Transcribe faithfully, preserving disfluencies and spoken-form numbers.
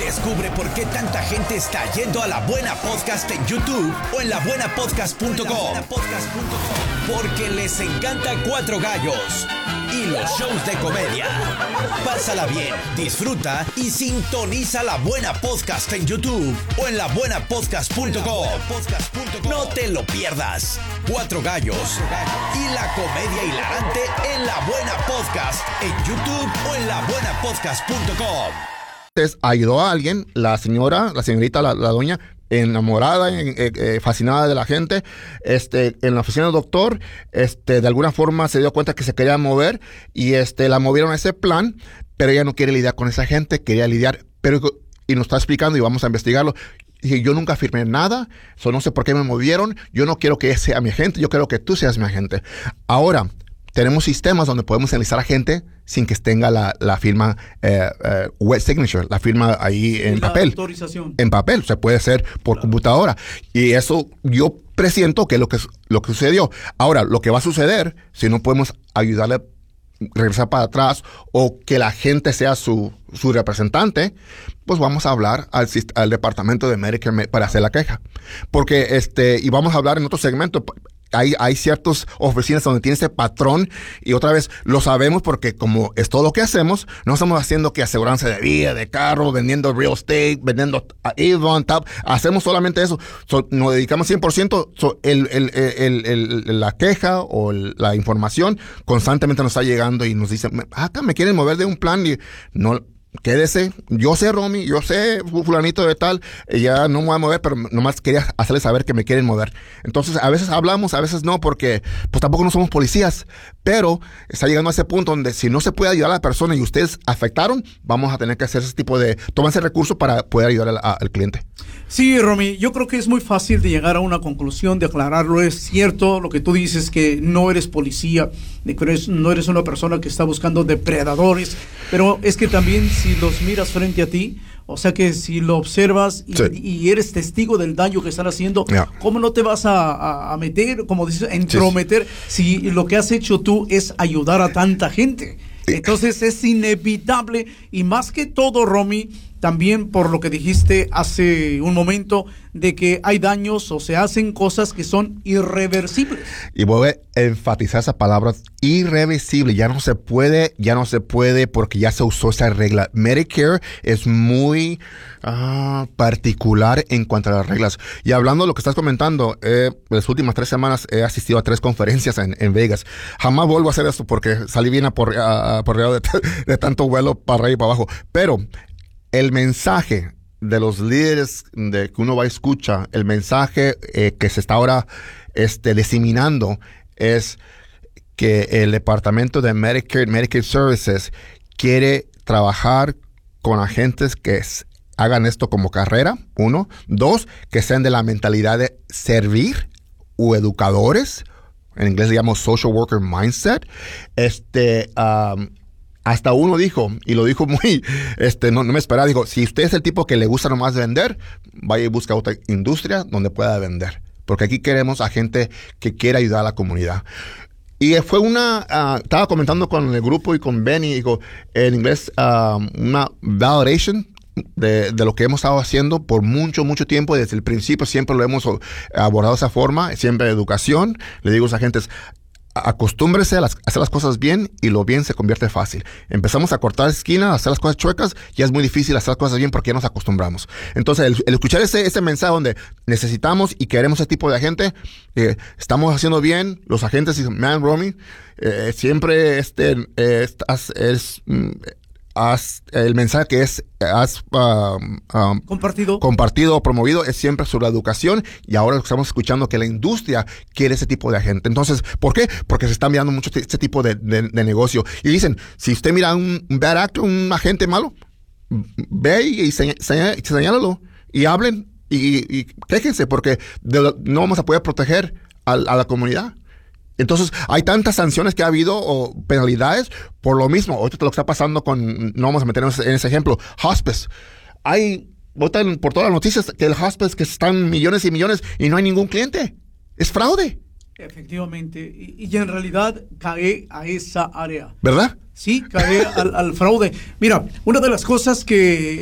Descubre por qué tanta gente está yendo a La Buena Podcast en YouTube o en la buena podcast punto com. Porque les encanta Cuatro Gallos y los shows de comedia. Pásala bien, disfruta y sintoniza La Buena Podcast en YouTube o en la buena podcast punto com. No te lo pierdas. Cuatro Gallos y la comedia hilarante en La Buena Podcast en YouTube o en la buena podcast punto com. Ayudó a alguien, la señora, la señorita, la, la doña, enamorada, en, eh, eh, fascinada de la gente, este, en la oficina del doctor, este, de alguna forma se dio cuenta que se quería mover y este, la movieron a ese plan, pero ella no quiere lidiar con esa gente, quería lidiar, pero y nos está explicando y vamos a investigarlo. Dije, yo nunca firmé nada, so no sé por qué me movieron, yo no quiero que ese sea mi agente, yo quiero que tú seas mi agente. Ahora, tenemos sistemas donde podemos analizar a gente sin que tenga la, la firma eh, eh, wet signature, la firma ahí en la papel. Autorización. En papel, se puede hacer por claro. computadora. Y eso yo presiento que es lo que, lo que sucedió. Ahora, lo que va a suceder, si no podemos ayudarle a regresar para atrás o que la gente sea su, su representante, pues vamos a hablar al, al departamento de Medicare para hacer la queja. Porque, este, y vamos a hablar en otro segmento. Hay, hay ciertas oficinas donde tiene ese patrón y otra vez lo sabemos porque como es todo lo que hacemos, no estamos haciendo que aseguranza de vida, de carro, vendiendo real estate, vendiendo Avon, Tab, hacemos solamente eso. So, nos dedicamos cien por ciento, so, el, el, el, el, el, la queja o el, la información constantemente nos está llegando y nos dicen, acá me quieren mover de un plan y no... Quédese, yo sé Romy, yo sé fulanito de tal, ya no me voy a mover, pero nomás quería hacerles saber que me quieren mover. Entonces, a veces hablamos, a veces no, porque pues tampoco no somos policías, pero está llegando a ese punto donde si no se puede ayudar a la persona y ustedes afectaron, vamos a tener que hacer ese tipo de, tomar ese recurso para poder ayudar al, al cliente. Sí, Romy, yo creo que es muy fácil de llegar a una conclusión, de aclararlo. Es cierto lo que tú dices, que no eres policía, de que eres, no eres una persona que está buscando depredadores, pero es que también si los miras frente a ti, o sea que si lo observas y, sí. y eres testigo del daño que están haciendo, yeah. ¿cómo no te vas a, a, a meter, como dices, a entrometer sí. si lo que has hecho tú es ayudar a tanta gente? Entonces es inevitable, y más que todo, Romy, también por lo que dijiste hace un momento, de que hay daños o se hacen cosas que son irreversibles. Y voy a enfatizar esa palabra, irreversible. Ya no se puede, ya no se puede porque ya se usó esa regla. Medicare es muy uh, particular en cuanto a las reglas. Y hablando de lo que estás comentando, eh, las últimas tres semanas he asistido a tres conferencias en, en Vegas. Jamás vuelvo a hacer esto porque salí bien aporreado uh, de, de tanto vuelo para arriba y para abajo. Pero el mensaje de los líderes de que uno va a escuchar, el mensaje eh, que se está ahora este, diseminando es que el departamento de Medicare, Medicare Services quiere trabajar con agentes que es, hagan esto como carrera, uno. Dos, que sean de la mentalidad de servir o educadores. En inglés le llamo social worker mindset. Este... Um, Hasta uno dijo, y lo dijo muy, este, no, no me esperaba, dijo, si usted es el tipo que le gusta nomás vender, vaya y busca otra industria donde pueda vender. Porque aquí queremos a gente que quiera ayudar a la comunidad. Y fue una, uh, estaba comentando con el grupo y con Benny, digo, en inglés, uh, una validation de, de lo que hemos estado haciendo por mucho, mucho tiempo. Desde el principio siempre lo hemos abordado de esa forma, siempre educación. Le digo a los agentes, acostúmbrese a, las, a hacer las cosas bien y lo bien se convierte fácil. Empezamos a cortar esquinas, a hacer las cosas chuecas, ya es muy difícil hacer las cosas bien porque ya nos acostumbramos. Entonces, el, el escuchar ese, ese mensaje donde necesitamos y queremos ese tipo de agente, eh, estamos haciendo bien, los agentes dicen, man, Romy, eh, siempre este, eh, es, es mm, Has, el mensaje que es has um, um, compartido compartido o promovido es siempre sobre la educación, y ahora estamos escuchando que la industria quiere ese tipo de agente. Entonces, ¿por qué? Porque se está mirando mucho este tipo de, de, de negocio. Y dicen, si usted mira un bad actor, un agente malo, ve y señ- señ- señálalo y hablen y, y quéjense, porque de lo, no vamos a poder proteger a, a la comunidad. Entonces, hay tantas sanciones que ha habido o penalidades por lo mismo. Ahorita lo que está pasando con, no vamos a meternos en ese ejemplo, hospice. Hay, votan por todas las noticias que el hospice que están millones y millones y no hay ningún cliente. Es fraude. Efectivamente. Y, y en realidad cae a esa área. ¿Verdad? Sí, cae al, al fraude. Mira, una de las cosas que